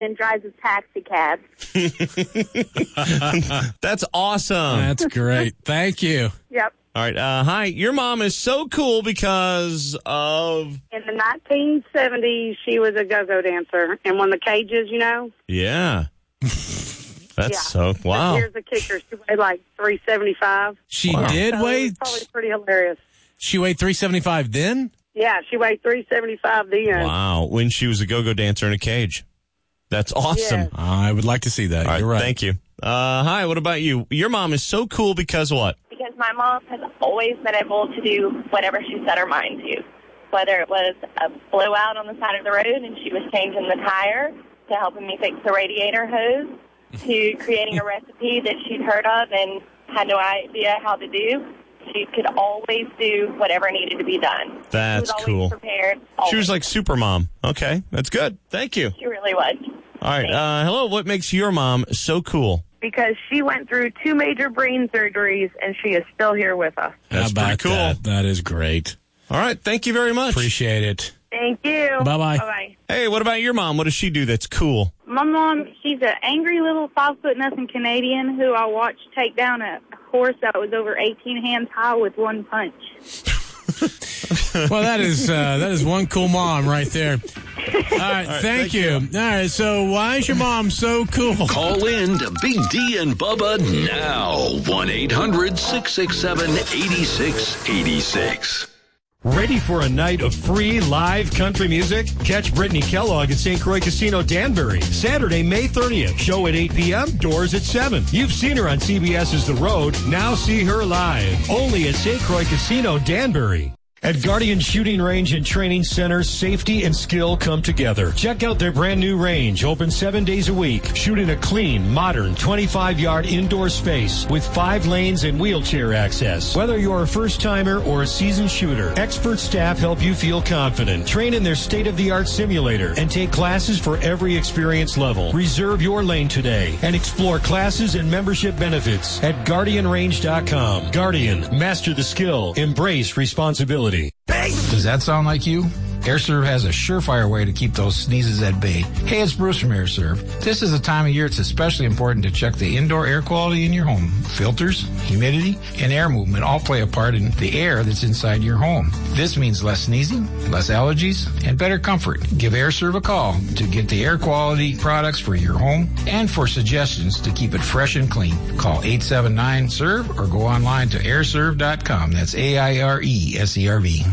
and drives a taxi cab. That's awesome. That's great. Thank you. Yep. All right. Hi. Your mom is so cool because of... In the 1970s, she was a go-go dancer and won the cages, you know? Yeah. That's so... Wow. But here's the kicker. She weighed like 375. She did weigh... It's probably pretty hilarious. She weighed 375 then? Yeah, she weighed 375 then. Wow. When she was a go-go dancer in a cage. That's awesome. Yes. I would like to see that. All right, You're right. Thank you. Hi, what about you? Your mom is so cool because what? Because my mom has always been able to do whatever she set her mind to. Whether it was a blowout on the side of the road and she was changing the tire, to helping me fix the radiator hose, to creating a recipe that she'd heard of and had no idea how to do. She could always do whatever needed to be done. That's she was always cool. Prepared. She Always. was like super mom. Okay, that's good. Thank you. She really was. All right. Hello. What makes your mom so cool? Because she went through 2 major brain surgeries, and she is still here with us. That's How about pretty cool. that? That is great. All right. Thank you very much. Appreciate it. Thank you. Bye-bye. Bye-bye. Hey, what about your mom? What does she do that's cool? My mom, she's an angry little 5'0" Canadian who I watched take down a horse that was over 18 hands high with one punch. Well, that is one cool mom right there. All right, thank you. All right, so why is your mom so cool? Call in to Big D and Bubba now. 1-800-667-8686. Ready for a night of free live country music? Catch Brittany Kellogg at St. Croix Casino Danbury, Saturday, May 30th. Show at 8 p.m., doors at 7. You've seen her on CBS's The Road. Now see her live. Only at St. Croix Casino Danbury. At Guardian Shooting Range and Training Center, safety and skill come together. Check out their brand new range, open 7 days a week. Shoot in a clean, modern, 25-yard indoor space with 5 lanes and wheelchair access. Whether you're a first-timer or a seasoned shooter, expert staff help you feel confident. Train in their state-of-the-art simulator and take classes for every experience level. Reserve your lane today and explore classes and membership benefits at GuardianRange.com. Guardian, master the skill, embrace responsibility. Does that sound like you? AirServe has a surefire way to keep those sneezes at bay. Hey, it's Bruce from AirServe. This is a time of year it's especially important to check the indoor air quality in your home. Filters, humidity, and air movement all play a part in the air that's inside your home. This means less sneezing, less allergies, and better comfort. Give AirServe a call to get the air quality products for your home and for suggestions to keep it fresh and clean. Call 879-SERVE or go online to airserve.com. That's AIRESERV.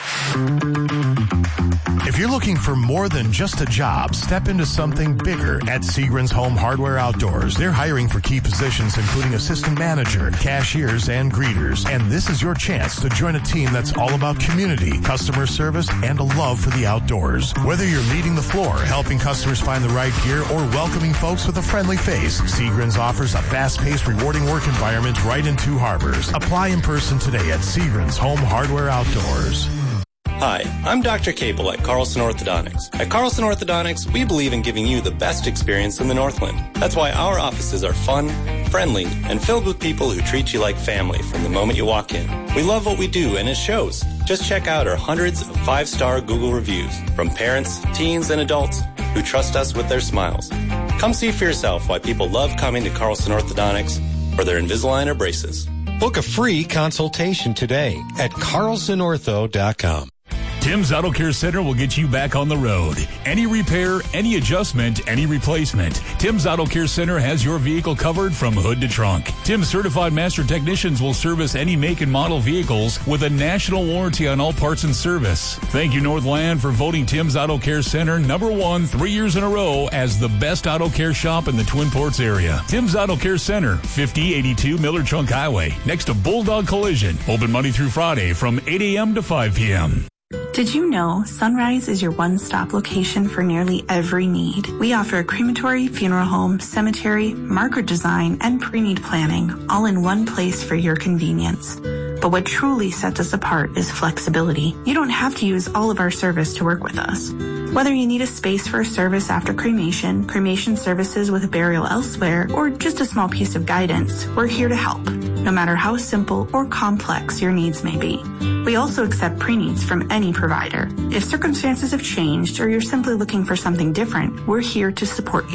If you're looking for more than just a job, step into something bigger at Seagram's Home Hardware Outdoors. They're hiring for key positions including assistant manager, cashiers, and greeters. And this is your chance to join a team that's all about community, customer service, and a love for the outdoors. Whether you're leading the floor, helping customers find the right gear, or welcoming folks with a friendly face, Seagram's offers a fast-paced, rewarding work environment right in Two Harbors. Apply in person today at Seagram's Home Hardware Outdoors. Hi, I'm Dr. Capel at Carlson Orthodontics. At Carlson Orthodontics, we believe in giving you the best experience in the Northland. That's why our offices are fun, friendly, and filled with people who treat you like family from the moment you walk in. We love what we do, and it shows. Just check out our hundreds of 5-star Google reviews from parents, teens, and adults who trust us with their smiles. Come see for yourself why people love coming to Carlson Orthodontics for their Invisalign or braces. Book a free consultation today at carlsonortho.com. Tim's Auto Care Center will get you back on the road. Any repair, any adjustment, any replacement. Tim's Auto Care Center has your vehicle covered from hood to trunk. Tim's certified master technicians will service any make and model vehicles with a national warranty on all parts and service. Thank you, Northland, for voting Tim's Auto Care Center #1 3 years in a row as the best auto care shop in the Twin Ports area. Tim's Auto Care Center, 5082 Miller Trunk Highway, next to Bulldog Collision. Open Monday through Friday from 8 a.m. to 5 p.m. Did you know Sunrise is your one-stop location for nearly every need? We offer a crematory, funeral home, cemetery, marker design, and pre-need planning, all in one place for your convenience. But what truly sets us apart is flexibility. You don't have to use all of our service to work with us. Whether you need a space for a service after cremation services with a burial elsewhere, or just a small piece of guidance, we're here to help. no matter how simple or complex your needs may be. We also accept pre-needs from any provider. If circumstances have changed or you're simply looking for something different, we're here to support you.